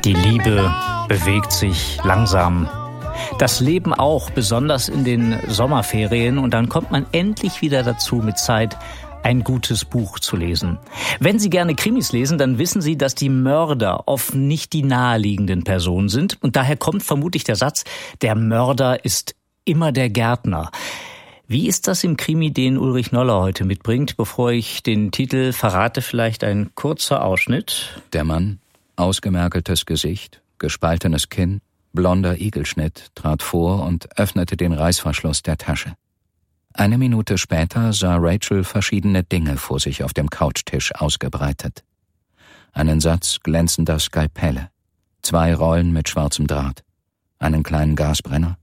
Die Liebe bewegt sich langsam. Das Leben auch, besonders in den Sommerferien. Und dann kommt man endlich wieder dazu, mit Zeit ein gutes Buch zu lesen. Wenn Sie gerne Krimis lesen, dann wissen Sie, dass die Mörder oft nicht die naheliegenden Personen sind. Und daher kommt vermutlich der Satz, der Mörder ist immer der Gärtner. Wie ist das im Krimi, den Ulrich Noller heute mitbringt? Bevor ich den Titel verrate, vielleicht ein kurzer Ausschnitt. Der Mann, ausgemergeltes Gesicht, gespaltenes Kinn, blonder Igelschnitt, trat vor und öffnete den Reißverschluss der Tasche. Eine Minute später sah Rachel verschiedene Dinge vor sich auf dem Couchtisch ausgebreitet. Einen Satz glänzender Skalpelle, 2 Rollen mit schwarzem Draht, einen kleinen Gasbrenner,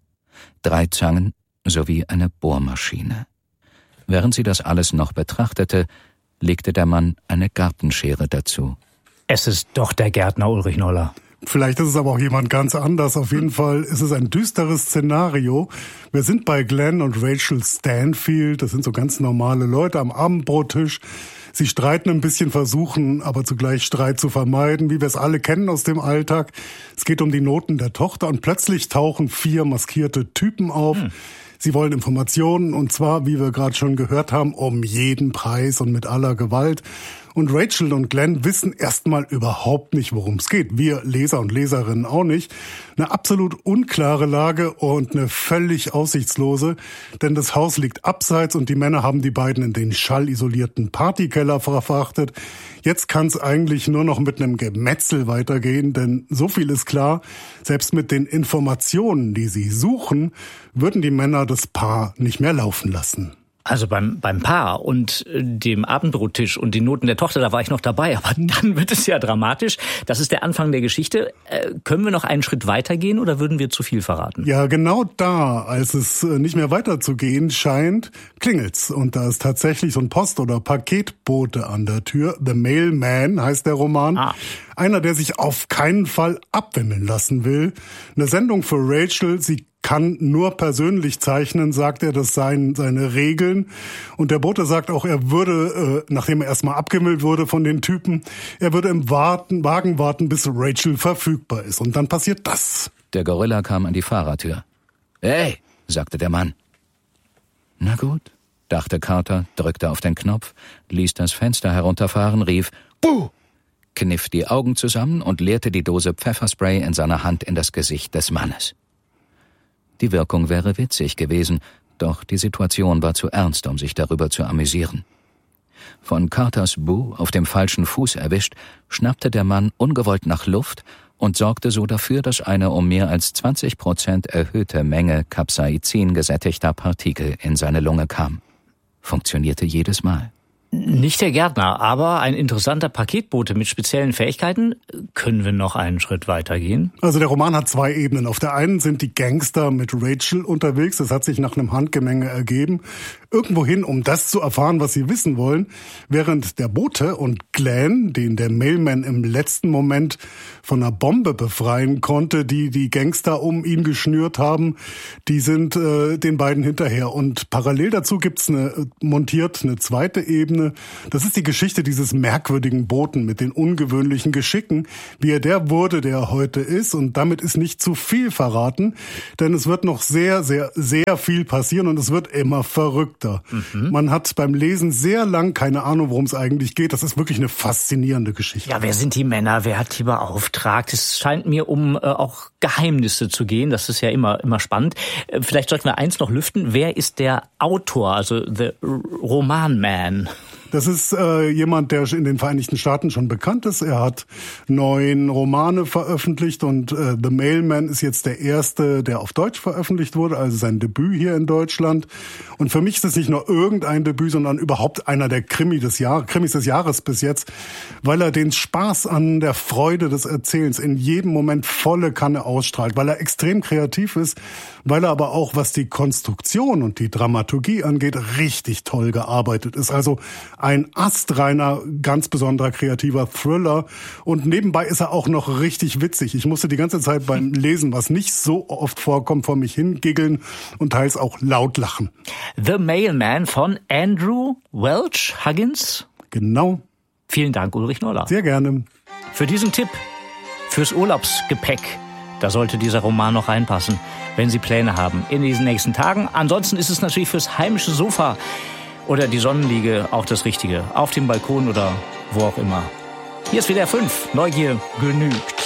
3 Zangen sowie eine Bohrmaschine. Während sie das alles noch betrachtete, legte der Mann eine Gartenschere dazu. Es ist doch der Gärtner Ulrich Noller. Vielleicht ist es aber auch jemand ganz anders. Auf jeden Fall ist es ein düsteres Szenario. Wir sind bei Glenn und Rachel Stanfield. Das sind so ganz normale Leute am Abendbrottisch. Sie streiten ein bisschen, versuchen aber zugleich Streit zu vermeiden, wie wir es alle kennen aus dem Alltag. Es geht um die Noten der Tochter und plötzlich tauchen 4 maskierte Typen auf. Sie wollen Informationen und zwar, wie wir gerade schon gehört haben, um jeden Preis und mit aller Gewalt. Und Rachel und Glenn wissen erstmal überhaupt nicht, worum es geht. Wir Leser und Leserinnen auch nicht. Eine absolut unklare Lage und eine völlig aussichtslose, denn das Haus liegt abseits und die Männer haben die beiden in den schallisolierten Partykeller verfrachtet. Jetzt kann es eigentlich nur noch mit einem Gemetzel weitergehen, denn so viel ist klar, selbst mit den Informationen, die sie suchen, würden die Männer das Paar nicht mehr laufen lassen. Also beim Paar und dem Abendbrottisch und den Noten der Tochter, da war ich noch dabei. Aber dann wird es ja dramatisch. Das ist der Anfang der Geschichte. Können wir noch einen Schritt weitergehen oder würden wir zu viel verraten? Ja, genau da, als es nicht mehr weiterzugehen scheint, klingelt's. Und da ist tatsächlich so ein Post- oder Paketbote an der Tür. The Mailman heißt der Roman. Einer, der sich auf keinen Fall abwimmeln lassen will. Eine Sendung für Rachel. Sie kann nur persönlich zeichnen, sagt er, das seien seine Regeln. Und der Bote sagt auch, er würde, nachdem er erstmal abgemeldet wurde von den Typen, er würde im Wagen warten, bis Rachel verfügbar ist. Und dann passiert das. Der Gorilla kam an die Fahrertür. »Hey«, sagte der Mann. »Na gut«, dachte Carter, drückte auf den Knopf, ließ das Fenster herunterfahren, rief »Buh!«, kniff die Augen zusammen und leerte die Dose Pfefferspray in seiner Hand in das Gesicht des Mannes. Die Wirkung wäre witzig gewesen, doch die Situation war zu ernst, um sich darüber zu amüsieren. Von Carters Buh auf dem falschen Fuß erwischt, schnappte der Mann ungewollt nach Luft und sorgte so dafür, dass eine um mehr als 20% erhöhte Menge Capsaicin gesättigter Partikel in seine Lunge kam. Funktionierte jedes Mal. Nicht der Gärtner, aber ein interessanter Paketbote mit speziellen Fähigkeiten. Können wir noch einen Schritt weitergehen? Also der Roman hat 2 Ebenen. Auf der einen sind die Gangster mit Rachel unterwegs. Das hat sich nach einem Handgemenge ergeben. Irgendwohin, um das zu erfahren, was sie wissen wollen. Während der Bote und Glenn, den der Mailman im letzten Moment von einer Bombe befreien konnte, die die Gangster um ihn geschnürt haben, die sind den beiden hinterher. Und parallel dazu gibt's montiert eine zweite Ebene. Das ist die Geschichte dieses merkwürdigen Boten mit den ungewöhnlichen Geschicken, wie er der wurde, der er heute ist. Und damit ist nicht zu viel verraten, denn es wird noch sehr, sehr, sehr viel passieren und es wird immer verrückter. Man hat beim Lesen sehr lang keine Ahnung, worum es eigentlich geht. Das ist wirklich eine faszinierende Geschichte. Ja, wer sind die Männer? Wer hat die beauftragt? Es scheint mir um auch Geheimnisse zu gehen. Das ist ja immer spannend. Vielleicht sollten wir eins noch lüften. Wer ist der Autor, also the Roman-Man? Das ist jemand, der in den Vereinigten Staaten schon bekannt ist. Er hat 9 Romane veröffentlicht und The Mailman ist jetzt der erste, der auf Deutsch veröffentlicht wurde, also sein Debüt hier in Deutschland. Und für mich ist es nicht nur irgendein Debüt, sondern überhaupt einer der Krimis des Jahres bis jetzt, weil er den Spaß an der Freude des Erzählens in jedem Moment volle Kanne ausstrahlt, weil er extrem kreativ ist, weil er aber auch, was die Konstruktion und die Dramaturgie angeht, richtig toll gearbeitet ist. Also ein astreiner, ganz besonderer kreativer Thriller. Und nebenbei ist er auch noch richtig witzig. Ich musste die ganze Zeit beim Lesen, was nicht so oft vorkommt, vor mich hingiggeln und teils auch laut lachen. The Mailman von Andrew Welch Huggins. Genau. Vielen Dank, Ulrich Noller. Sehr gerne. Für diesen Tipp Fürs Urlaubsgepäck, da sollte dieser Roman noch reinpassen, wenn Sie Pläne haben in diesen nächsten Tagen. Ansonsten ist es natürlich fürs heimische Sofa oder die Sonnenliege auch das Richtige. Auf dem Balkon oder wo auch immer. Hier ist WDR 5. Neugier genügt.